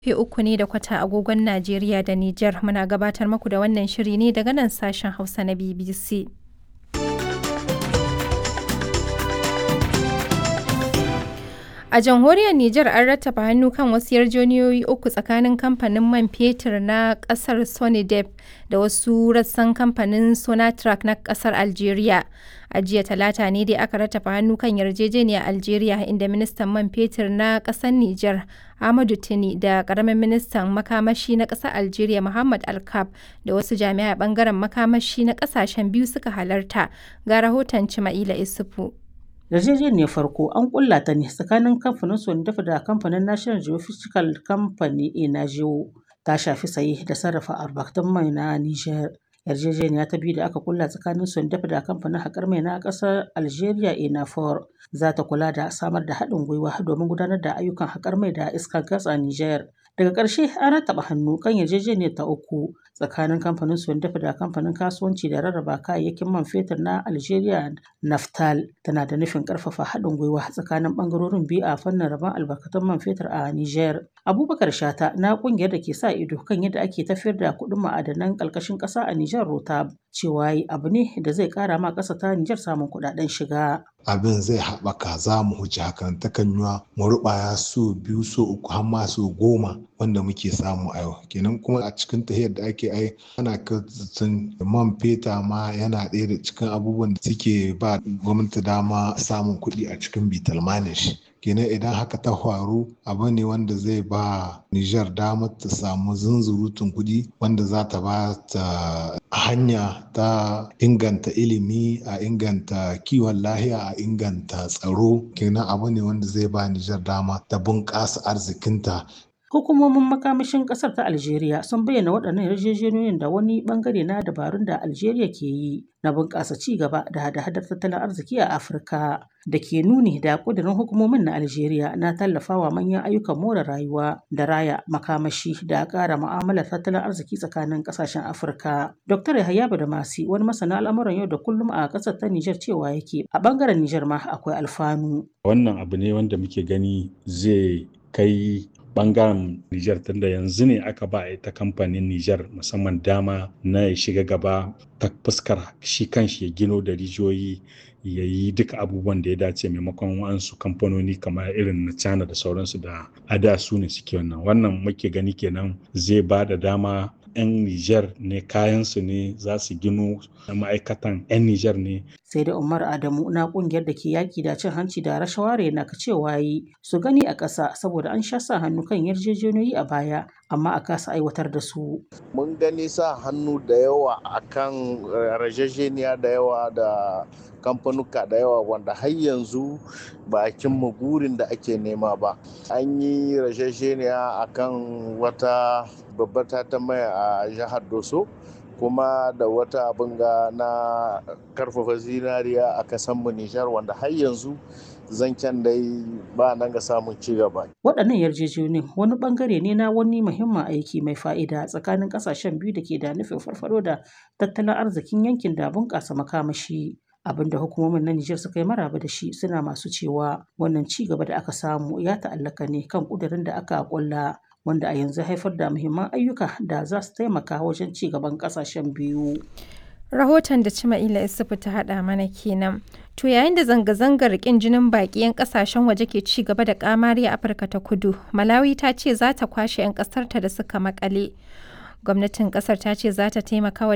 Karfe 3:15 agogon Najeriya da Nijar muna gabatar muku da wannan shiri ne daga nan sashen Hausa na BBC. A jamhuriyar Nijar an rattaba hannu kan wasu yarjejeniyoyi uku tsakanin kamfanin man fetur na kasar Sonidep da wasu rassan kamfanin Sonatrach na kasar Algeria. A jiya Talata ne dai aka rattaba hannu kan yarjejeniyar Algeria inda ministan man fetur na kasar Nijar Ahmadou Tini da karamin ministan makamashi na kasar Algeria Mohamed Alkab da wasu jami'ai bangaren makamashi na kasashen biyu suka halarta. Ga rahoton Cima'ila Isufu. Yarjejeniyar farko an kulla ta ne tsakanin kamfanin Sonidep da kamfanin National Geophysical Company (NGO) ta shafi saye da sarrafa albarkatun mai na Nijar. Yarjejeniya ta biyu da aka kulla tsakanin Sonidep da kamfanin haƙar mai na ƙasar Algeria ENAFOR za ta kula da samar da haɗin gwiwa domin gudanar da ayyukan haƙar mai da iskar gas a Nijar. Daga ƙarshe an rattaba hannu kan yarjejeniyar ta uku tsakanin kamfanin Sonidep da kamfanin kasuwanci da rarraba kayayyakin man fetur na Algeria Naftal. Tana da nufin ƙarfafa haɗin gwiwa tsakanin ɓangarorin biyu a fannin rabon albarkatun man fetur a Nijar. Abubakar Shata na ƙungiyar da ke sa ido kan yadda ake tafiyar da kuɗin ma'adanan ƙarƙashin ƙasa a Nijar Rotab cewa abu ne da zai ƙara ma ƙasa ta Nijar samun kuɗaɗen shiga. Abin zai haɓaka za mu huce hakan takan yiwa mu ruɓaya so biyu so uku har ma so 10 wanda muke samu a yau kenan kuma a cikin tahiyar da ake ana kyautata man feta ma yana ɗaya da cikin abubuwan da suke ba gwamnati dama samun kuɗi a cikin bitalmanin shi. Kenan idan haka ta faru abu ne wanda zai ba Nijar damar ta samu zunzurutun kuɗi wanda za ta ba ta hanya ta inganta ilimi, a inganta kiwon lahiya, a inganta tsaro. Kenan abu ne wanda zai ba Nijar dama ta bunƙasa arzikinta. Hukumomin makamashin ƙasar ta Algeria sun bayyana waɗannan yarjejeniyoyin da wani ɓangare na dabarun da Algeria ke yi na bunƙasa ci gaba da hada-hadar tattalin arziki a Afirka da ke nuni da ƙudurin hukumomin na Algeria na tallafawa manyan ayyukan more rayuwa da raya makamashi da ƙara mu'amalar tattalin arziki tsakanin ƙasashen Afirka. Dr. Yahaya Badamasi wani masana al'amuran yau da kullum a ƙasar ta Nijar cewa yake a ɓangaren Nijar ma akwai alfanu. Wannan abu ne wanda muke gani zai kai bangaren Nijar tunda yanzu ne aka ba ita kamfanin Nijar musamman dama na ya shiga gaba ta fuskar shi kanshi ya gino da rijiyoyi ya yi duka abubuwan da ya dace maimakon wa'ansu kamfanoni kamar irin na China da sauransu da ada su ne suke wannan muke gani kenan zai ba da dama 'yan Nijar ne kayansu ne za su gino ma'aikatan 'yan Nijar ne. Sai da Umar Adamu na kungiyar da ke yaƙi da cin hanci da rashawa na cewa su gani a ƙasa saboda an sha sa hannu kan yarjejeniyoyi a baya amma a kasa aiwatar da su. Mun gani sa hannu da yawa akan yarjejeniya da yawa da kamfanuka da yawa wanda har yanzu ba a cimma burin da ake nema ba. An yi yarjejeniya akan wata babbar mai a jihar Doso kuma da wata abin ga na karfafa zinariya a kasan Nijar wanda har yanzu zancen dai ba nan ga samun ci gaba. Waɗannan yarjejeniyoyin wani bangare ne na wani muhimmin aiki mai fa'ida tsakanin ƙasashen biyu da ke da nufin farfaɗo da tattalin arzikin yankin da bunƙasa makamashi. Abinda hukumomin na Nijar suka yi maraba da shi suna masu cewa wannan ci gaba da aka samu ya ta'allaka ne kan ƙudurin da aka ƙulla wanda a yanzu haifar da muhimman ayyuka da za su taimaka wajen ci gaban ƙasashen biyu. Rahoton da Cima'ila Isufu ta haɗa mana kenan. To yayin da zanga-zangar ƙin jinin baƙi 'yan ƙasashen waje ke ci gaba da ƙamari a Afirka ta Kudu, Malawi ta ce za ta kwashe 'yan ƙasarta da suka maƙale. Gwamnatin ƙasar ta ce za ta taimaka wa